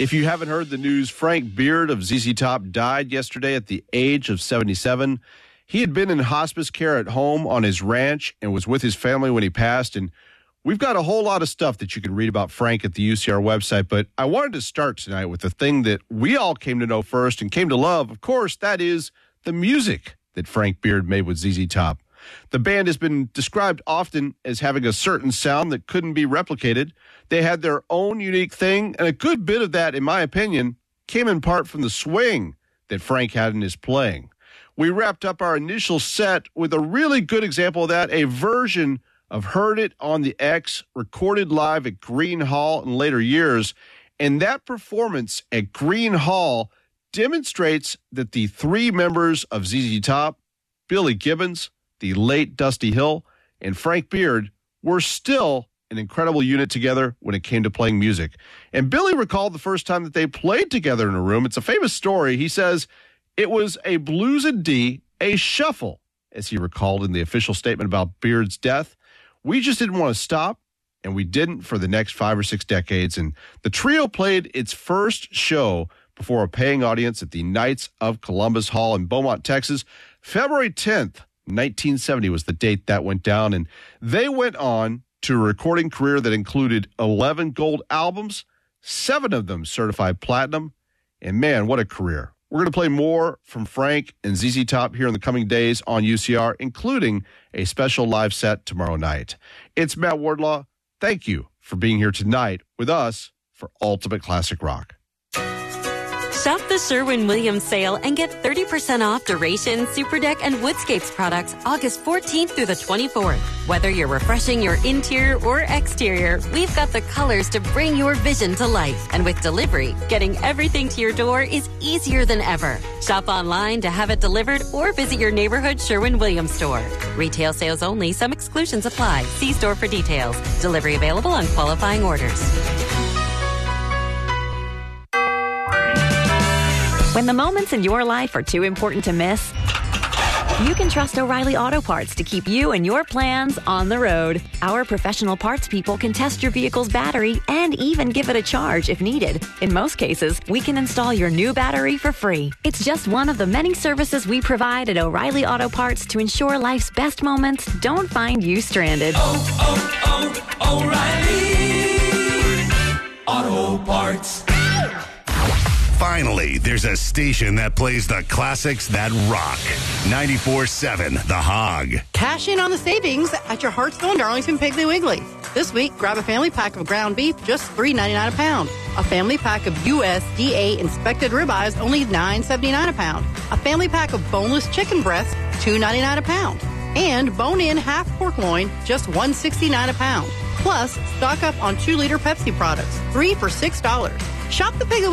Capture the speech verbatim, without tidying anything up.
If you haven't heard the news, Frank Beard of Z Z Top died yesterday at the age of seventy-seven. He had been in hospice care at home on his ranch and was with his family when he passed. And we've got a whole lot of stuff that you can read about Frank at the U C R website. But I wanted to start tonight with the thing that we all came to know first and came to love. Of course, that is the music that Frank Beard made with Z Z Top. The band has been described often as having a certain sound that couldn't be replicated. They had their own unique thing, and a good bit of that, in my opinion, came in part from the swing that Frank had in his playing. We wrapped up our initial set with a really good example of that, a version of Heard It on the X, recorded live at Green Hall in later years. And that performance at Green Hall demonstrates that the three members of Z Z Top, Billy Gibbons, the late Dusty Hill, and Frank Beard were still an incredible unit together when it came to playing music. And Billy recalled the first time that they played together in a room. It's a famous story. He says it was a blues and D, a shuffle, as he recalled in the official statement about Beard's death. We just didn't want to stop, and we didn't for the next five or six decades. And the trio played its first show before a paying audience at the Knights of Columbus Hall in Beaumont, Texas, February tenth. nineteen seventy was the date that went down, and they went on to a recording career that included eleven gold albums, seven of them certified platinum, and man, what a career. We're going to play more from Frank and Z Z Top here in the coming days on U C R, including a special live set tomorrow night. It's Matt Wardlaw. Thank you for being here tonight with us for Ultimate Classic Rock. Shop the Sherwin-Williams sale and get thirty percent off Duration, Superdeck, and Woodscapes products August fourteenth through the twenty-fourth. Whether you're refreshing your interior or exterior, we've got the colors to bring your vision to life. And with delivery, getting everything to your door is easier than ever. Shop online to have it delivered or visit your neighborhood Sherwin-Williams store. Retail sales only. Some exclusions apply. See store for details. Delivery available on qualifying orders. When the moments in your life are too important to miss, you can trust O'Reilly Auto Parts to keep you and your plans on the road. Our professional parts people can test your vehicle's battery and even give it a charge if needed. In most cases, we can install your new battery for free. It's just one of the many services we provide at O'Reilly Auto Parts to ensure life's best moments don't find you stranded. Oh, oh, oh, O'Reilly Auto Parts. Finally, there's a station that plays the classics that rock. ninety-four point seven The Hog. Cash in on the savings at your Hartsville Darlington Piggly Wiggly. This week, grab a family pack of ground beef, just three ninety-nine a pound. A family pack of U S D A inspected ribeyes, only nine seventy-nine a pound. A family pack of boneless chicken breasts, two ninety-nine a pound. And bone-in half pork loin, just one sixty-nine a pound. Plus, stock up on two liter Pepsi products, three for six dollars. Shop the Piggly